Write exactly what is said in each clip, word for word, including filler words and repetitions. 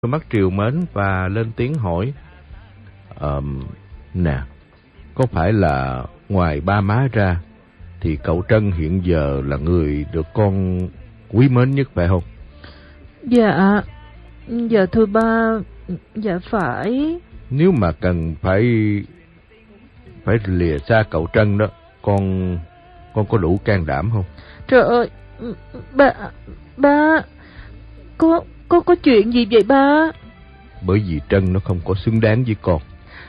Đôi mắt trìu mến và lên tiếng hỏi: Ờ, nè, có phải là ngoài ba má ra thì cậu Trân hiện giờ là người được con quý mến nhất phải không? Dạ, dạ thưa ba, dạ phải. Nếu mà cần phải phải lìa xa cậu Trân đó, con con có đủ can đảm không? Trời ơi, ba, ba, có, có, có chuyện gì vậy ba? Bởi vì Trân nó không có xứng đáng với con.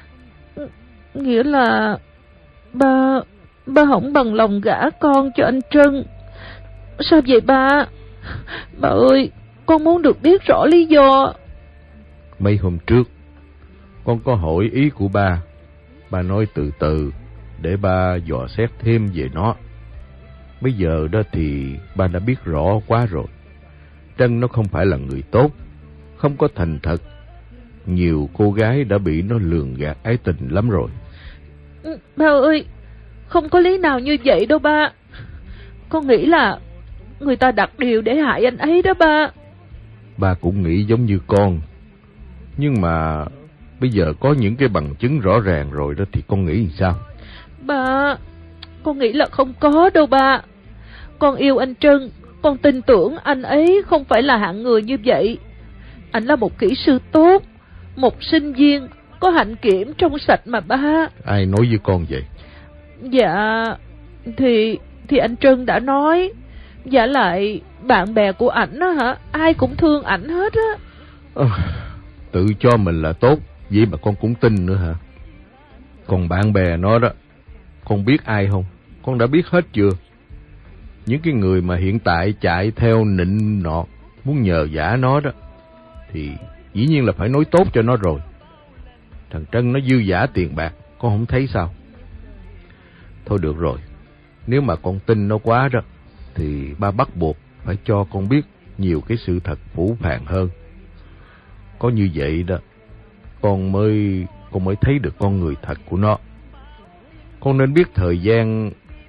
Nghĩa là ba, ba không bằng lòng gả con cho anh Trân. Sao vậy ba? Ba ơi, con muốn được biết rõ lý do. Mấy hôm trước, con có hỏi ý của ba. Ba nói từ từ để ba dò xét thêm về nó. Bây giờ đó thì ba đã biết rõ quá rồi. Trân nó không phải là người tốt, không có thành thật. Nhiều cô gái đã bị nó lường gạt ái tình lắm rồi. Ba ơi, không có lý nào như vậy đâu ba. Con nghĩ là người ta đặt điều để hại anh ấy đó ba. Ba cũng nghĩ giống như con. Nhưng mà bây giờ có những cái bằng chứng rõ ràng rồi đó thì con nghĩ làm sao? Ba, con nghĩ là không có đâu ba. Con yêu anh Trân, con tin tưởng anh ấy không phải là hạng người như vậy. Anh là một kỹ sư tốt, một sinh viên có hạnh kiểm trong sạch mà ba. Ai nói với con vậy? Dạ, thì thì anh Trân đã nói. Dạ lại bạn bè của ảnh á hả, ai cũng thương ảnh hết á. À, tự cho mình là tốt, vậy mà con cũng tin nữa hả? Còn bạn bè nó đó, con biết ai không? Con đã biết hết chưa? Những cái người mà hiện tại chạy theo nịnh nọt, muốn nhờ vả nó đó, thì dĩ nhiên là phải nói tốt cho nó rồi. Thằng Trân nó dư dả tiền bạc, con không thấy sao? Thôi được rồi, nếu mà con tin nó quá đó, thì ba bắt buộc phải cho con biết nhiều cái sự thật phũ phàng hơn. Có như vậy đó, con mới con mới thấy được con người thật của nó. Con nên biết thời gian.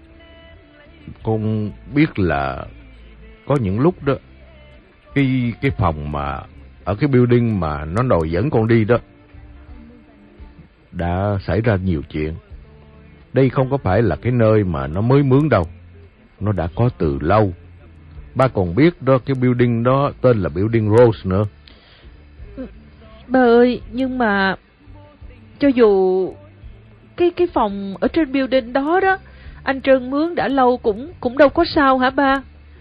Con biết là có những lúc đó, cái cái phòng mà ở cái building mà nó đòi dẫn con đi đó, đã xảy ra nhiều chuyện. Đây không có phải là cái nơi mà nó mới mướn đâu, nó đã có từ lâu. Ba còn biết đó, cái building đó tên là building Rose nữa. Ba ơi, nhưng mà cho dù cái cái phòng ở trên building đó đó anh Trân mướn đã lâu cũng cũng đâu có sao hả ba?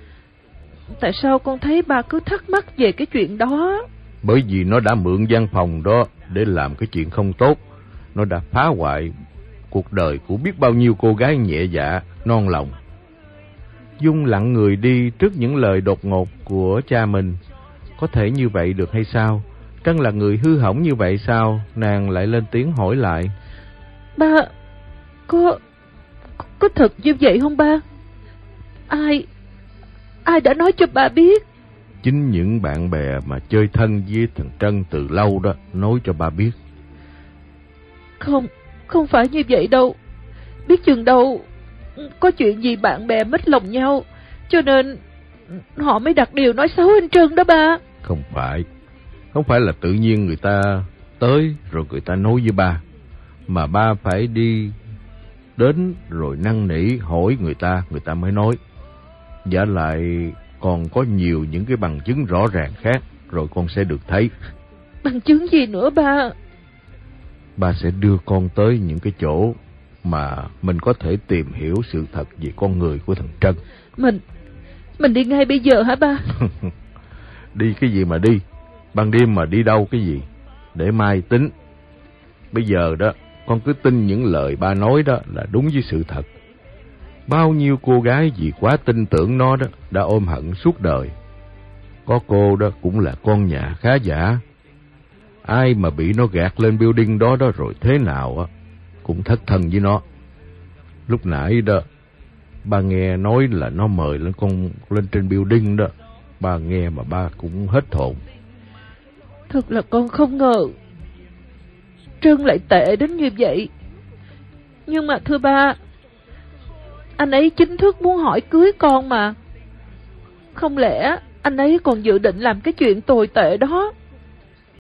Tại sao con thấy ba cứ thắc mắc về cái chuyện đó? Bởi vì nó đã mượn văn phòng đó để làm cái chuyện không tốt. Nó đã phá hoại cuộc đời của biết bao nhiêu cô gái nhẹ dạ, non lòng. Dung lặng người đi trước những lời đột ngột của cha mình. Có thể như vậy được hay sao? Trân là người hư hỏng như vậy sao? Nàng lại lên tiếng hỏi lại. Ba, có, có thật như vậy không ba? Ai, ai đã nói cho ba biết? Chính những bạn bè mà chơi thân với thằng Trân từ lâu đó nói cho ba biết. Không, không phải như vậy đâu. Biết chừng đâu có chuyện gì bạn bè mít lòng nhau, cho nên họ mới đặt điều nói xấu anh Trân đó ba. Không phải, không phải là tự nhiên người ta tới rồi người ta nói với ba, mà ba phải đi đến rồi năn nỉ hỏi người ta, người ta mới nói. Giả lại còn có nhiều những cái bằng chứng rõ ràng khác, rồi con sẽ được thấy. Bằng chứng gì nữa ba? Ba sẽ đưa con tới những cái chỗ mà mình có thể tìm hiểu sự thật về con người của thằng Trân. Mình, mình đi ngay bây giờ hả ba? Đi cái gì mà đi? Ban đêm mà đi đâu cái gì? Để mai tính. Bây giờ đó, con cứ tin những lời ba nói đó là đúng với sự thật. Bao nhiêu cô gái vì quá tin tưởng nó đó đã ôm hận suốt đời. Có cô đó cũng là con nhà khá giả. Ai mà bị nó gạt lên building đó đó rồi thế nào á cũng thất thân với nó. Lúc nãy đó ba nghe nói là nó mời lên con lên trên building đó, ba nghe mà ba cũng hết hồn. Thật là con không ngờ Trân lại tệ đến như vậy. Nhưng mà thưa ba, anh ấy chính thức muốn hỏi cưới con mà. Không lẽ anh ấy còn dự định làm cái chuyện tồi tệ đó?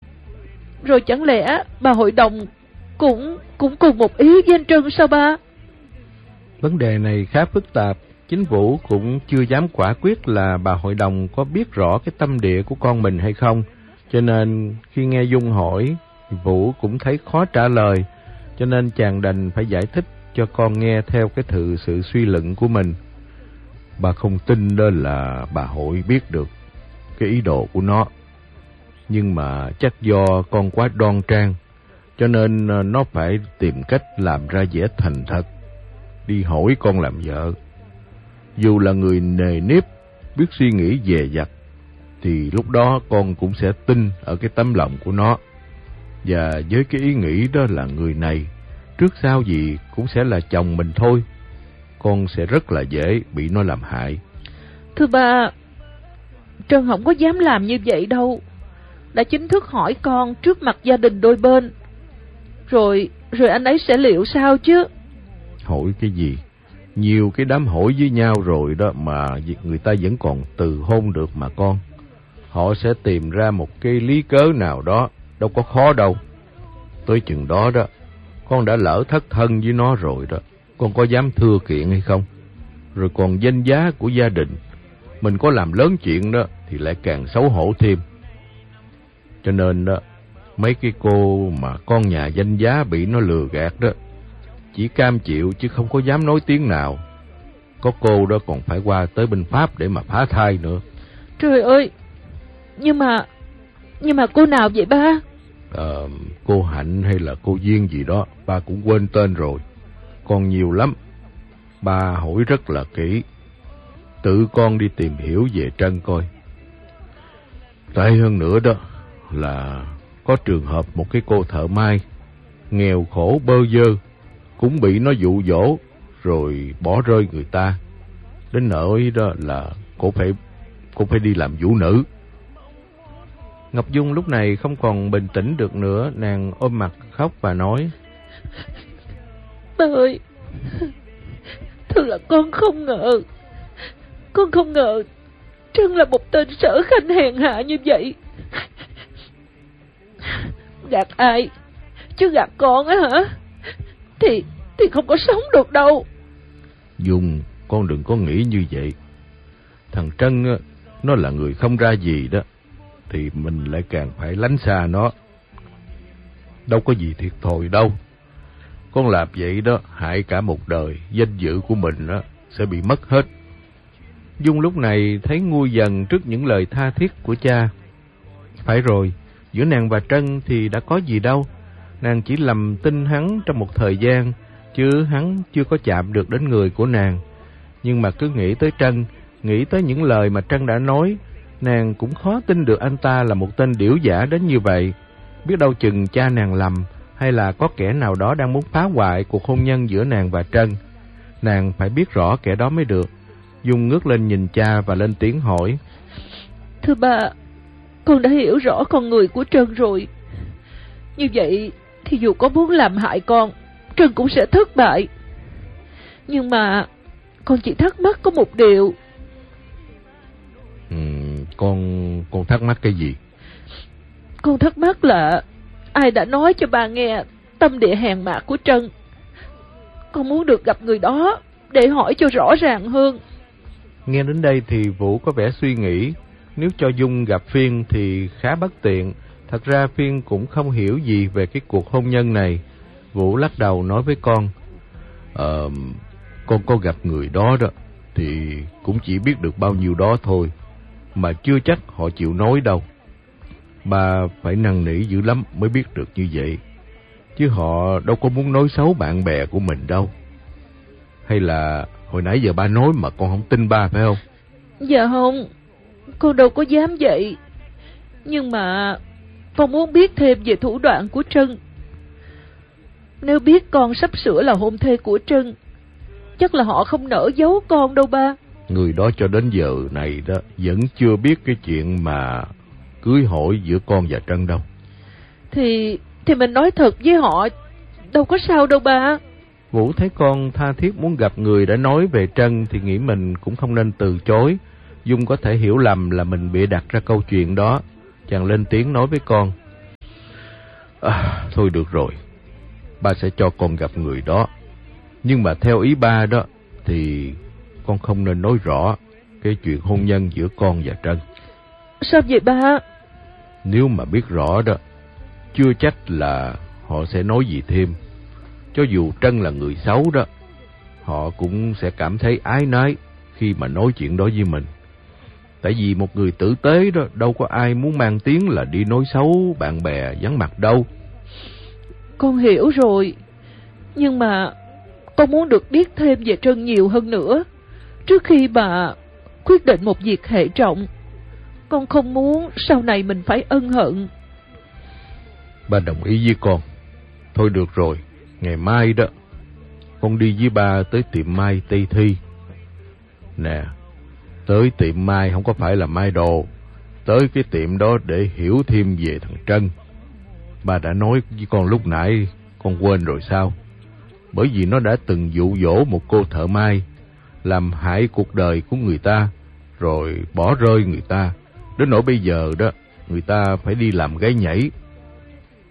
rồi chẳng lẽ bà hội đồng cũng cũng cùng một ý với anh Trân sao ba? Vấn đề này khá phức tạp, chính Vũ cũng chưa dám quả quyết là bà hội đồng có biết rõ cái tâm địa của con mình hay không, cho nên khi nghe Dung hỏi, Vũ cũng thấy khó trả lời, cho nên chàng đành phải giải thích cho con nghe theo cái thự sự suy luận của mình. Bà không tin đó là bà hội biết được cái ý đồ của nó, nhưng mà chắc do con quá đoan trang, cho nên nó phải tìm cách làm ra vẻ thành thật, đi hỏi con làm vợ. Dù là người nề nếp, biết suy nghĩ dè dặt, thì lúc đó con cũng sẽ tin ở cái tấm lòng của nó. Và với cái ý nghĩ đó là người này, trước sau gì cũng sẽ là chồng mình thôi, con sẽ rất là dễ bị nó làm hại. Thưa ba, Trân không có dám làm như vậy đâu. Đã chính thức hỏi con trước mặt gia đình đôi bên, Rồi, rồi anh ấy sẽ liệu sao chứ? Hỏi cái gì? Nhiều cái đám hỏi với nhau rồi đó mà người ta vẫn còn từ hôn được mà con. Họ sẽ tìm ra một cái lý cớ nào đó, đâu có khó đâu. Tới chừng đó đó, con đã lỡ thất thân với nó rồi đó, con có dám thưa kiện hay không? Rồi còn danh giá của gia đình, mình có làm lớn chuyện đó thì lại càng xấu hổ thêm. Cho nên đó, mấy cái cô mà con nhà danh giá bị nó lừa gạt đó, chỉ cam chịu chứ không có dám nói tiếng nào. Có cô đó còn phải qua tới bên Pháp để mà phá thai nữa. Trời ơi, nhưng mà Nhưng mà cô nào vậy ba? Ờ, cô Hạnh hay là cô Duyên gì đó, ba cũng quên tên rồi. Còn nhiều lắm, ba hỏi rất là kỹ. Tự con đi tìm hiểu về Trân coi. Tệ hơn nữa đó là có trường hợp một cái cô thợ may nghèo khổ bơ vơ cũng bị nó dụ dỗ rồi bỏ rơi người ta, đến nỗi đó là cô phải cô phải đi làm vũ nữ. Ngọc Dung lúc này không còn bình tĩnh được nữa, nàng ôm mặt khóc và nói: Ba ơi, thật là con không ngờ, con không ngờ Trân là một tên sở khanh hèn hạ như vậy. Gạt ai chứ gạt con á hả? Thì thì không có sống được đâu. Dung, con đừng có nghĩ như vậy. Thằng Trân nó là người không ra gì đó, thì mình lại càng phải lánh xa nó. Đâu có gì thiệt thòi đâu. Con làm vậy đó hại cả một đời, danh dự của mình đó sẽ bị mất hết. Dung lúc này thấy nguôi dần trước những lời tha thiết của cha. Phải rồi, giữa nàng và Trân thì đã có gì đâu. Nàng chỉ lầm tin hắn trong một thời gian, chứ hắn chưa có chạm được đến người của nàng. Nhưng mà cứ nghĩ tới Trân, nghĩ tới những lời mà Trân đã nói, nàng cũng khó tin được anh ta là một tên điểu giả đến như vậy. Biết đâu chừng cha nàng lầm, hay là có kẻ nào đó đang muốn phá hoại cuộc hôn nhân giữa nàng và Trân. Nàng phải biết rõ kẻ đó mới được. Dung ngước lên nhìn cha và lên tiếng hỏi: Thưa ba, con đã hiểu rõ con người của Trân rồi. Như vậy thì dù có muốn làm hại con, Trân cũng sẽ thất bại. Nhưng mà con chỉ thắc mắc có một điều. Ừ, con con thắc mắc cái gì? Con thắc mắc là ai đã nói cho ba nghe tâm địa hèn mạt của Trân. Con muốn được gặp người đó để hỏi cho rõ ràng hơn. Nghe đến đây thì Vũ có vẻ suy nghĩ. Nếu cho Dung gặp Phiên thì khá bất tiện. Thật ra Phiên cũng không hiểu gì về cái cuộc hôn nhân này. Vũ lắc đầu nói với con: Ờ, con có gặp người đó đó thì cũng chỉ biết được bao nhiêu đó thôi, mà chưa chắc họ chịu nói đâu. Ba phải năn nỉ dữ lắm mới biết được như vậy, chứ họ đâu có muốn nói xấu bạn bè của mình đâu. Hay là hồi nãy giờ ba nói mà con không tin ba phải không? Dạ không, con đâu có dám vậy. Nhưng mà con muốn biết thêm về thủ đoạn của Trân. Nếu biết con sắp sửa là hôn thê của Trân, chắc là họ không nỡ giấu con đâu ba. Người đó cho đến giờ này đó vẫn chưa biết cái chuyện mà cưới hỏi giữa con và Trân đâu. Thì thì mình nói thật với họ, đâu có sao đâu ba. Vũ thấy con tha thiết muốn gặp người đã nói về Trân thì nghĩ mình cũng không nên từ chối. Dung có thể hiểu lầm là mình bịa đặt ra câu chuyện đó. Chàng lên tiếng nói với con: À, thôi được rồi, ba sẽ cho con gặp người đó. Nhưng mà theo ý ba đó thì con không nên nói rõ cái chuyện hôn nhân giữa con và Trân. Sao vậy ba? Nếu mà biết rõ đó, chưa chắc là họ sẽ nói gì thêm. Cho dù Trân là người xấu đó, họ cũng sẽ cảm thấy áy náy khi mà nói chuyện đó với mình. Tại vì một người tử tế đó, đâu có ai muốn mang tiếng là đi nói xấu bạn bè vắng mặt đâu. Con hiểu rồi. Nhưng mà con muốn được biết thêm về Trân nhiều hơn nữa trước khi bà quyết định một việc hệ trọng. Con không muốn sau này mình phải ân hận. Ba đồng ý với con. Thôi được rồi, ngày mai đó con đi với ba tới tiệm mai Tây Thi. Nè, tới tiệm mai không có phải là mai đồ. Tới cái tiệm đó để hiểu thêm về thằng Trân. Ba đã nói với con lúc nãy, con quên rồi sao? Bởi vì nó đã từng dụ dỗ một cô thợ mai, làm hại cuộc đời của người ta, rồi bỏ rơi người ta. Đến nỗi bây giờ đó, người ta phải đi làm gái nhảy